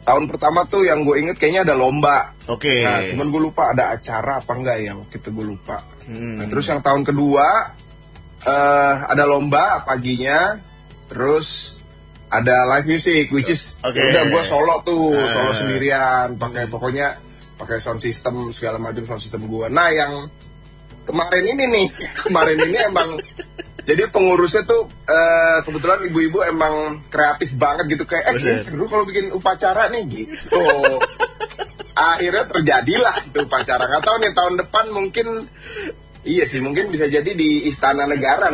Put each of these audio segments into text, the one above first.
tahun pertama tuh yang gue inget kayaknya ada lomba. Oke. Nah, cuman gue lupa ada acara apa enggak ya waktu itu, gue lupa. Nah, terus yang tahun kedua ada lomba paginya, terus ada live music, which is udah gue solo sendirian, pakai sound system segala macam sound system gue. Nah yang kemarin ini emang jadi pengurusnya tuh kebetulan ibu-ibu emang kreatif banget gitu, kayak seru kalau bikin upacara nih gitu. Akhirnya terjadilah itu upacara. Nggak tahu nih tahun depan mungkin. Iya sih, mungkin bisa jadi di Istana Negara.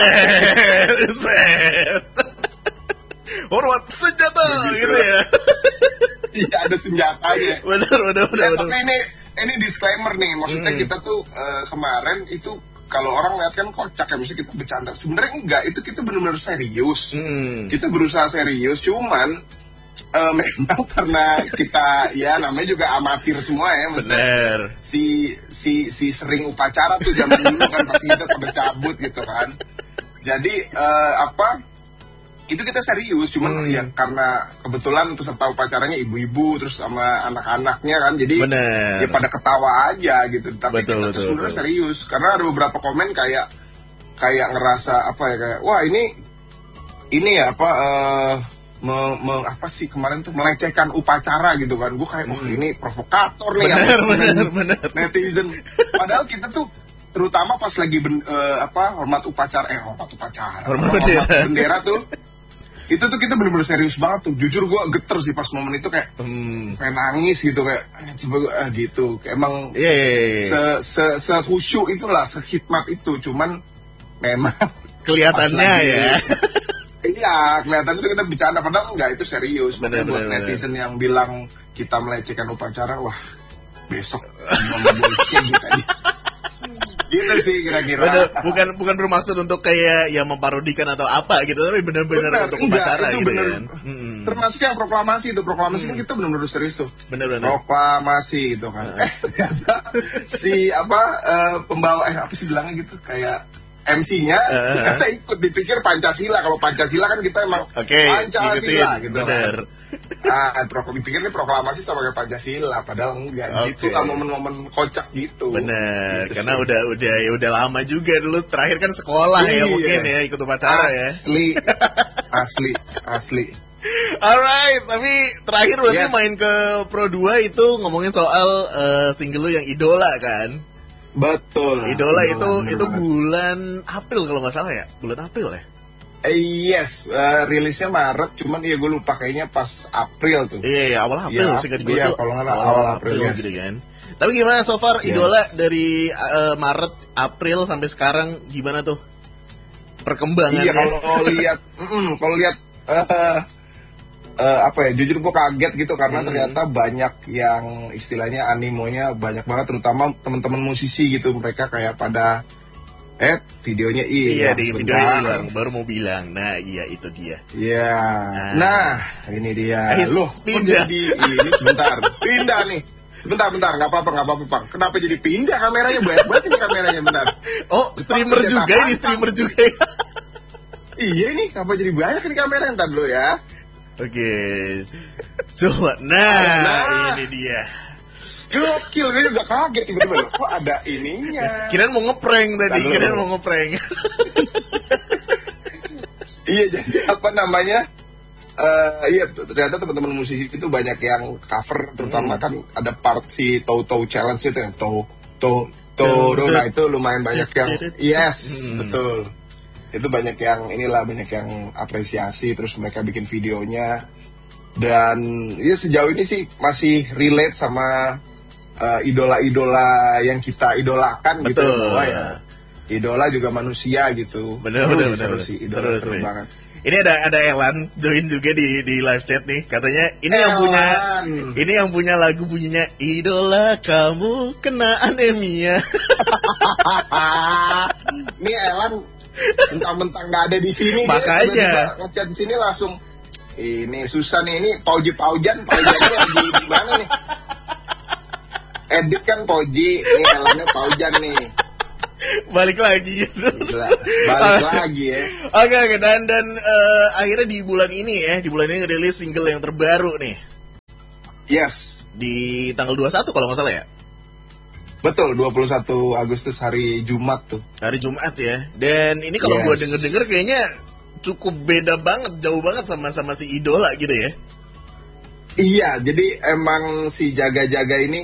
Hormat senjata gitu ya. Iya, ada senjatanya. Benar. Tapi ini disclaimer nih, maksudnya kita tuh kemarin itu kalau orang lihat kan kocak ya, misalnya kita bercanda. Sebenarnya enggak, itu kita benar-benar serius. Kita berusaha serius, cuman memang karena kita ya namanya juga amatir semua ya, bener. Si sering upacara tuh zaman dulu kan pasti kita pada cabut gitu kan. Jadi itu kita serius, cuman ya karena kebetulan peserta upacaranya ibu-ibu terus sama anak-anaknya kan, jadi ya pada ketawa aja gitu. Tapi kita tuh sebenarnya serius karena ada beberapa komen kayak ngerasa kayak wah ini ya apa sih kemarin tuh melecehkan upacara gitu kan. Gue kayak ini provokator nih. Bener. Netizen. Padahal kita tuh terutama pas lagi hormat bendera tuh itu tuh kita bener-bener serius banget tuh. Jujur gue geter sih pas momen itu, kayak pengen nangis gitu, kayak gitu. Emang se-khusyuk itulah, sehikmat itu. Cuman memang kelihatannya ya. Iya, kelihatan itu kita bercanda, padahal enggak, itu serius. Bener. Netizen yang bilang kita melecehkan upacara, wah besok gitu sih kira-kira. Bukan bermaksud untuk kayak ya memparodikan atau apa gitu, tapi benar-benar untuk upacara gitu kan. Termasuk yang proklamasi kan kita benar-benar serius tuh. Benar. Proklamasi gitu kan. Ternyata si pembawa apa sih bilangnya gitu, kayak MC-nya ternyata ikut, dipikir Pancasila. Kalau Pancasila kan kita emang Pancasila gitu kan. Dipikir ini proklamasi sama kayak Pancasila, padahal enggak. Gitu lah, momen-momen kocak gitu. Bener, gitu karena sih. udah lama juga dulu. Terakhir kan sekolah ya mungkin ya ikut upacara ya. Asli. Alright, tapi terakhir berarti main ke Pro 2 itu ngomongin soal single lu yang Idola kan? Betul. Idola itu bulan April kalau nggak salah ya, bulan April ya. Yes, rilisnya Maret, cuman gue lupa kayaknya pas April tuh. Iya, awal April singkat gue tuh. Kalau nggak awal April gitu kan. Tapi gimana so far Idola dari Maret, April sampai sekarang gimana tuh perkembangannya? Iya, kalau lihat jujur gue kaget gitu karena ternyata banyak yang istilahnya animonya banyak banget, terutama teman-teman musisi gitu. Mereka kayak pada videonya di videonya baru mau bilang. Nah, iya itu dia. Iya. Nah, ini dia. Loh, pindah. Ini sebentar. Pindah nih. Sebentar, enggak apa-apa, Bang. Kenapa jadi pindah kameranya? Banyak banget ini kameranya, bentar. Oh, streamer juga ya. Iya ini, kenapa jadi banyak ini kamera? Entar dulu ya. Oke. Coba. Nah, ini dia. Gokil, gue juga kaget tiba-tiba. Kok ada ininya? Kirain mau ngeprank tadi, Iya, jadi apa namanya? Ternyata teman-teman musisi itu banyak yang cover, terutama kan ada part si Toto Challenge itu ya, nah itu lumayan banyak yang betul. Itu banyak yang apresiasi, terus mereka bikin videonya. Dan ya sejauh ini sih masih relate sama idola-idola yang kita idolakan. Betul. Gitu bahwa ya idola juga manusia gitu. Bener. Seru banget. Ini ada Elan join juga di live chat nih. Katanya ini yang punya lagu bunyinya Idola kamu kena anemia. Ini Elan mentang-mentang nggak ada di sini. Makanya ngechat di sini langsung. Ini susah nih, ini Paujannya lagi di mana nih? Edit kan Pauji, ini Elannya Paujan nih. Balik lagi ya. Dan akhirnya di bulan ini ngerilis single yang terbaru nih. Yes. Di tanggal 21 kalau nggak salah ya? Betul, 21 Agustus hari Jumat tuh. Hari Jumat ya. Dan ini kalau gue denger-denger kayaknya cukup beda banget, jauh banget sama si Idola gitu ya. Iya, jadi emang si Jaga-Jaga ini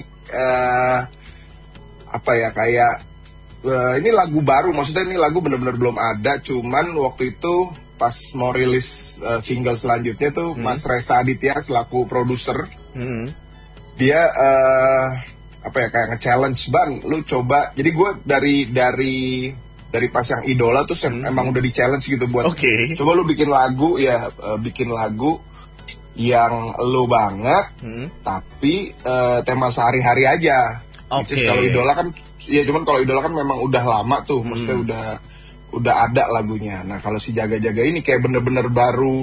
kayak ini lagu baru, maksudnya ini lagu benar-benar belum ada, cuman waktu itu pas mau rilis single selanjutnya tuh Mas Reza Aditya selaku produser, dia kayak nge-challenge, Ban, lu coba. Jadi gue dari pas yang Idola tuh emang udah di-challenge gitu buat coba lu bikin lagu yang lu banget, tapi tema sehari-hari aja. Kalau Idola kan, ya cuman kalau Idola kan memang udah lama tuh, maksudnya udah ada lagunya. Nah kalau si Jaga-Jaga ini kayak bener-bener baru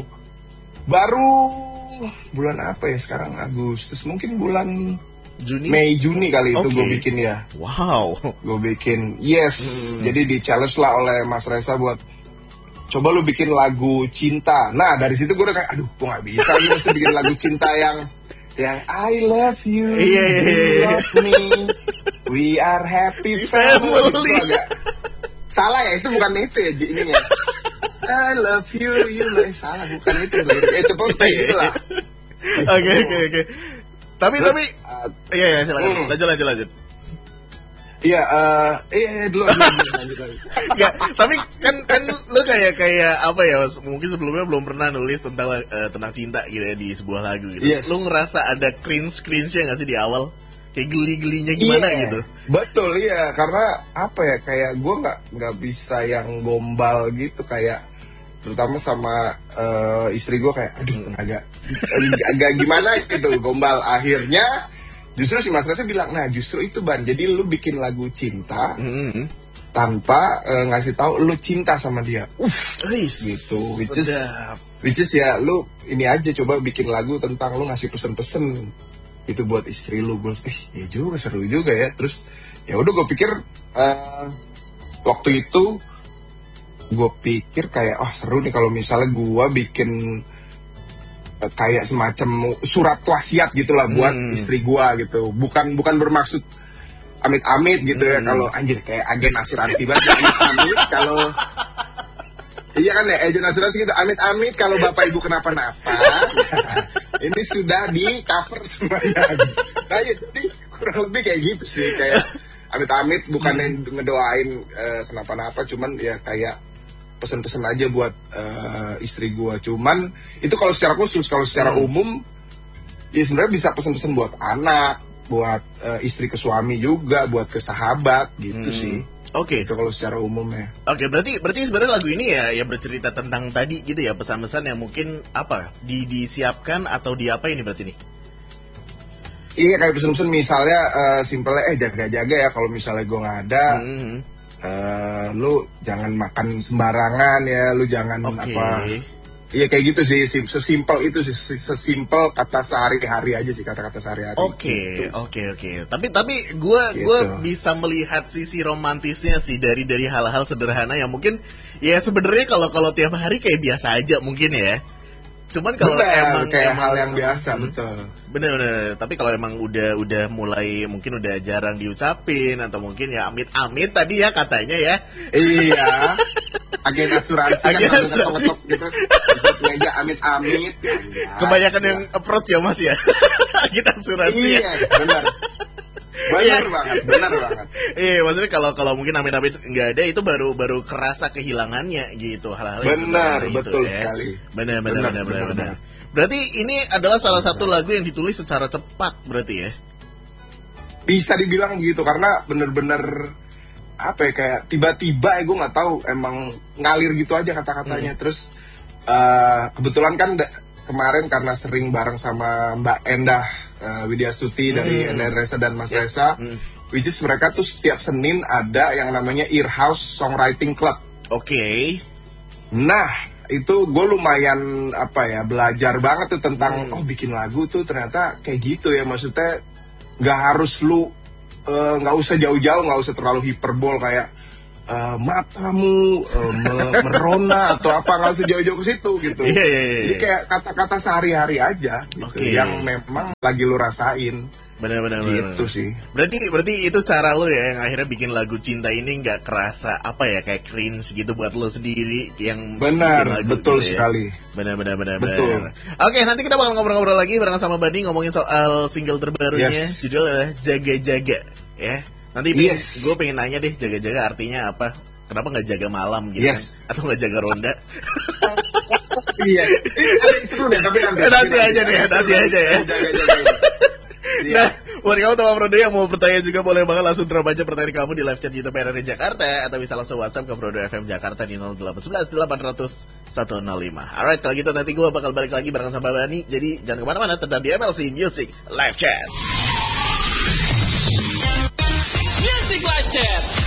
bulan apa ya sekarang, Agustus, mungkin bulan Mei Juni kali itu gue bikin ya. Wow. Gue bikin, yes. Jadi di challenge lah oleh Mas Reza buat coba lu bikin lagu cinta. Nah dari situ gue udah kayak, aduh gue nggak bisa, gue mesti bikin lagu cinta yang I love you, you love me, we are happy family. Itu agak salah ya, itu bukan itu ya ininya. I love you, you love, salah, bukan itu. Coba gitu lah. Oke. Tapi iya silakan. Lanjut. Iya, dulu. Enggak, tapi kan lu kayak apa ya? Mungkin sebelumnya belum pernah nulis tentang cinta gitu ya di sebuah lagu gitu. Yes. Lu ngerasa ada cringe-nya nggak sih di awal? Kayak geli-gelinya gimana gitu? Betul, iya. Karena apa ya? Kayak gue nggak bisa yang gombal gitu, kayak terutama sama istri gue kayak, aduh agak gimana gitu gombal. Akhirnya justru si Mas Reza bilang, nah justru itu Ban, jadi lu bikin lagu cinta tanpa ngasih tahu lu cinta sama dia. Gitu. Which is ya lu ini aja, coba bikin lagu tentang lu ngasih pesen-pesen itu buat istri lu. Gue ya juga seru juga ya. Terus ya udah gue pikir waktu itu gue pikir kayak seru nih kalau misalnya gue bikin kayak semacam surat wasiat gitulah buat istri gua gitu. Bukan bermaksud amit-amit gitu ya, kalau anjir kayak agen asuransi banget amit-amit kalau iya kan ya, agen asuransi gitu, amit-amit kalau bapak ibu kenapa-napa ini sudah di cover semuanya. Jadi kurang lebih kayak gitu sih, kayak amit-amit bukan ngedoain kenapa-napa, cuman ya kayak pesen-pesen aja buat istri gue. Cuman itu kalau secara khusus. Kalau secara umum ya sebenarnya bisa pesen-pesen buat anak, buat istri ke suami juga, buat ke sahabat gitu sih. Itu kalau secara umumnya. Berarti sebenarnya lagu ini ya bercerita tentang tadi gitu ya, pesan-pesan yang mungkin apa disiapkan atau apa ini berarti nih? Iya, kayak pesen-pesen misalnya simpelnya jaga-jaga ya kalau misalnya gue nggak ada. Lu jangan makan sembarangan ya, lu jangan iya kayak gitu sih, sesimpel itu sih, sesimpel kata sehari-hari aja sih, kata-kata sehari-hari. Oke. Tapi gue bisa melihat sisi romantisnya sih dari hal-hal sederhana yang mungkin ya sebenarnya kalau tiap hari kayak biasa aja mungkin ya. Cuman kalau emang hal yang biasa, betul. Bener. Tapi kalau emang udah mulai mungkin udah jarang diucapin atau mungkin ya amit-amit tadi ya katanya ya. Iya. Agen asuransi kan ngetok gitu. Meja amit-amit. Kebanyakan yang approach ya Mas ya. Agen asuransi. Iya, benar. Benar banget. Maksudnya kalau mungkin amit-amit nggak ada itu baru kerasa kehilangannya gitu, hal-hal yang benar, betul gitu, sekali. Benar. Berarti ini adalah salah satu lagu yang ditulis secara cepat berarti ya? Bisa dibilang begitu, karena bener-bener apa ya, kayak tiba-tiba gue nggak tahu, emang ngalir gitu aja kata-katanya. Terus kebetulan kan kemarin karena sering bareng sama Mbak Endah Widyastuti dari Endah Reza dan Mas Reza, which is mereka tuh setiap Senin ada yang namanya Earhouse Songwriting Club. Nah itu gue lumayan belajar banget tuh tentang bikin lagu tuh ternyata kayak gitu ya, maksudnya nggak harus lu nggak usah jauh-jauh, nggak usah terlalu hiperbol kayak matamu merona atau apa, nggak usah jauh-jauh ke situ gitu. Jadi kayak kata-kata sehari-hari aja gitu, yang memang lagi lu rasain. Benar. Gitu sih. Berarti itu cara lo ya yang akhirnya bikin lagu cinta ini nggak kerasa apa ya, kayak cringe gitu buat lo sendiri yang benar, betul gitu sekali. Benar. Betul. Oke, nanti kita bakal ngobrol-ngobrol lagi bareng sama Bani ngomongin soal single terbarunya, judulnya Jaga-Jaga ya. Nanti gue pengen nanya deh, jaga-jaga artinya apa? Kenapa nggak jaga malam gitu kan? Atau nggak jaga ronda? Iya. Seru deh, tapi nanti aja ya. Nah, buat kamu teman Frodo yang mau bertanya juga boleh banget langsung drop aja pertanyaan kamu di live chat YouTube RRI Jakarta, atau bisa langsung WhatsApp ke Frodo FM Jakarta di 0811 800 105. Alright, kalau gitu nanti gue bakal balik lagi bareng sama Bani. Jadi jangan kemana-mana, tetap di MLC Music Live Chat. Music Live Chat.